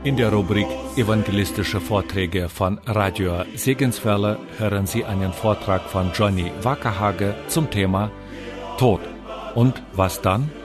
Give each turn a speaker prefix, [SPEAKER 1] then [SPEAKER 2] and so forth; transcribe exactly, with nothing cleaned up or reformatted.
[SPEAKER 1] In der Rubrik Evangelistische Vorträge von Radio Segenswelle hören Sie einen Vortrag von Johnny Wackerhage zum Thema Tod und was dann?